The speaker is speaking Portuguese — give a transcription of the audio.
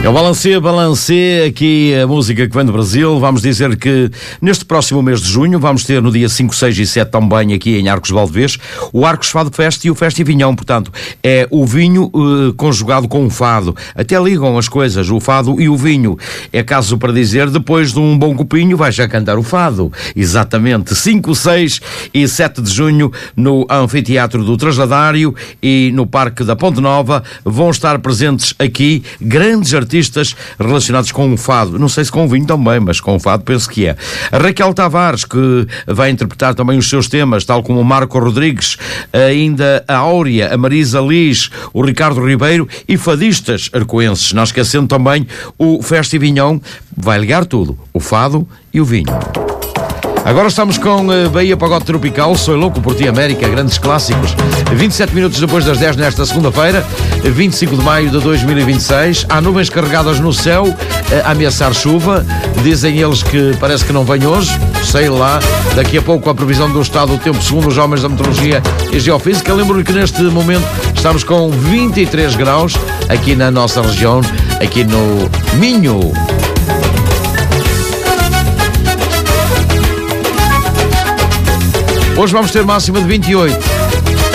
É o Balancê, aqui a música que vem do Brasil. Vamos dizer que neste próximo mês de junho vamos ter no dia 5, 6 e 7 também aqui em Arcos de Valdevez o Arcos Fado Fest e o Festivinhão. Portanto, é o vinho conjugado com o fado. Até ligam as coisas, o fado e o vinho. É caso para dizer, depois de um bom copinho vais já cantar o fado. Exatamente. 5, 6 e 7 de junho no Anfiteatro do Trasladário e no Parque da Ponte Nova vão estar presentes aqui grandes artistas relacionados com o fado. Não sei se com o vinho também, mas com o fado penso que é. A Raquel Tavares, que vai interpretar também os seus temas, tal como o Marco Rodrigues, ainda a Áurea, a Marisa Liz, o Ricardo Ribeiro e fadistas arcoenses. Não esquecendo também o Festivinhão, vai ligar tudo, o fado e o vinho. Agora estamos com Bahia Pagode Tropical, Sou Louco por Ti América, grandes clássicos. 27 minutos depois das 10 nesta segunda-feira, 25 de maio de 2026. Há nuvens carregadas no céu, a ameaçar chuva. Dizem eles que parece que não vem hoje, sei lá. Daqui a pouco a previsão do estado do tempo segundo os homens da meteorologia e geofísica. Lembro-lhe que neste momento estamos com 23 graus aqui na nossa região, aqui no Minho. Hoje vamos ter máxima de 28.